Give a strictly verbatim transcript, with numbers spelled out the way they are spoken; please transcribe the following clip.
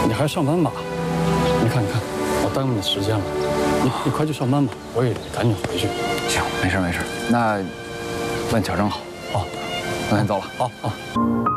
你还要上班吧？你看，你看，我耽误你时间了。你你快去上班吧，我也得赶紧回去。 行，没事没事。那万乔真好。好，那咱走了。 好好。